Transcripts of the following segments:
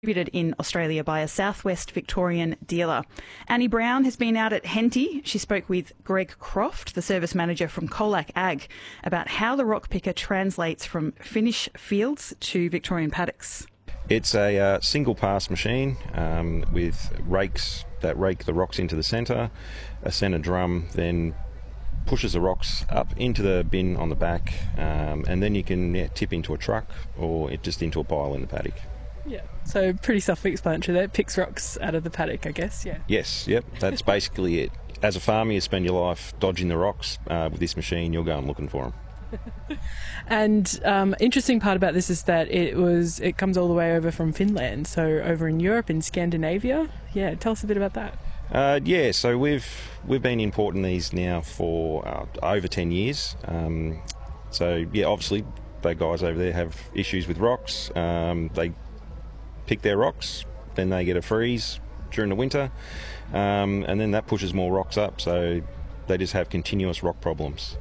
distributed in Australia by a southwest Victorian dealer. Annie Brown has been out at Henty. She spoke with Greg Croft, the service manager from Colac Ag, about how the rock picker translates from Finnish fields to Victorian paddocks. It's a single pass machine with rakes that rake the rocks into the centre. A centre drum then pushes the rocks up into the bin on the back, and then you can tip into a truck or just into a pile in the paddock. Yeah, so pretty self-explanatory there. It picks rocks out of the paddock, I guess, yeah. Yes, yep, that's basically it. As a farmer, you spend your life dodging the rocks. With this machine, you'll go and looking for them. And interesting part about this is that it comes all the way over from Finland, so over in Europe, in Scandinavia. Yeah, tell us a bit about that. So we've been importing these now for over 10 years. Obviously, the guys over there have issues with rocks. They pick their rocks, then they get a freeze during the winter, and then that pushes more rocks up, so they just have continuous rock problems.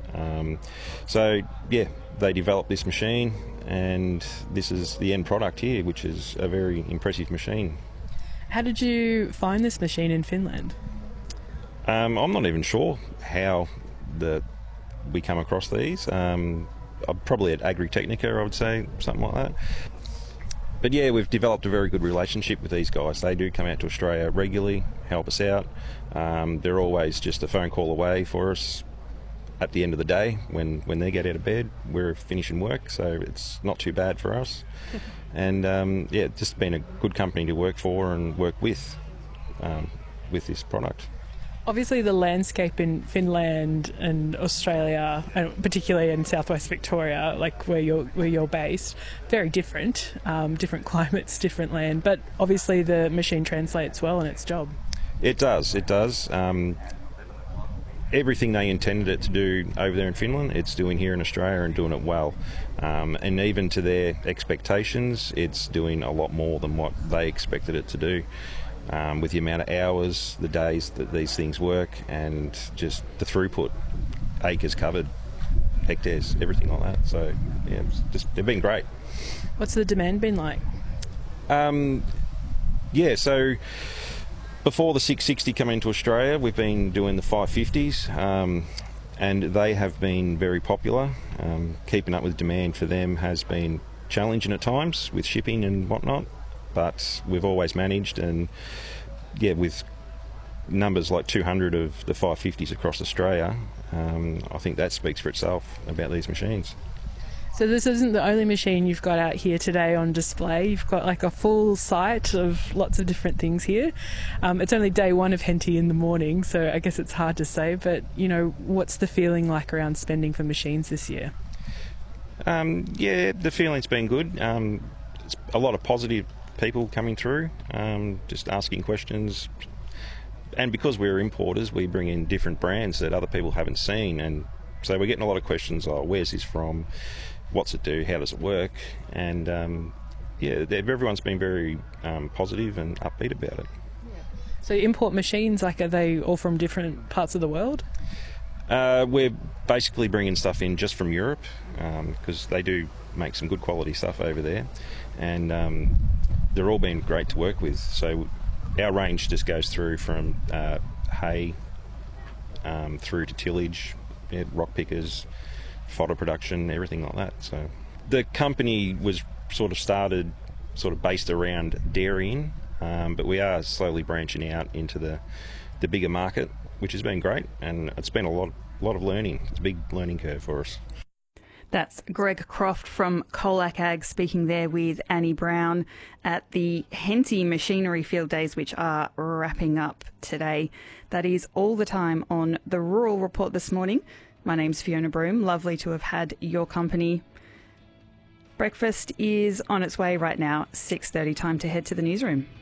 They developed this machine, and this is the end product here, which is a very impressive machine. How did you find this machine in Finland? I'm not even sure how we come across these. Probably at Agritechnica, I would say, something like that. But yeah, we've developed a very good relationship with these guys. They do come out to Australia regularly, help us out. They're always just a phone call away for us at the end of the day when they get out of bed. We're finishing work, so it's not too bad for us. And it's just been a good company to work for and work with this product. Obviously, the landscape in Finland and Australia, and particularly in southwest Victoria, like where you're based, very different. Different climates, different land. But obviously, the machine translates well in its job. It does. Everything they intended it to do over there in Finland, it's doing here in Australia and doing it well. And even to their expectations, it's doing a lot more than what they expected it to do. With the amount of hours, the days that these things work, and just the throughput, acres covered, hectares, everything like that. So, yeah, they've been great. What's the demand been like? So before the 660 come into Australia, we've been doing the 550s, and they have been very popular. Keeping up with demand for them has been challenging at times with shipping and whatnot. But we've always managed, and with numbers like 200 of the 550s across Australia, I think that speaks for itself about these machines. So this isn't the only machine you've got out here today on display. You've got like a full site of lots of different things here. It's only day one of Henty in the morning, so I guess it's hard to say, but what's the feeling like around spending for machines this year? The feeling's been good. It's a lot of positive people coming through, just asking questions, and because we're importers, we bring in different brands that other people haven't seen, and so we're getting a lot of questions. Where's this from? What's it do? How does it work? And everyone's been very positive and upbeat about it. So import machines, are they all from different parts of the world? We're basically bringing stuff in just from Europe, because they do make some good quality stuff over there, and they're all been great to work with. So our range just goes through from hay through to tillage, rock pickers, fodder production, everything like that. So the company was started based around dairying, but we are slowly branching out into the bigger market, which has been great, and it's been a lot of learning. It's a big learning curve for us. That's Greg Croft from Colac Ag speaking there with Annie Brown at the Henty Machinery Field Days, which are wrapping up today. That is all the time on the Rural Report this morning. My name's Fiona Broom. Lovely to have had your company. Breakfast is on its way right now. 6:30, time to head to the newsroom.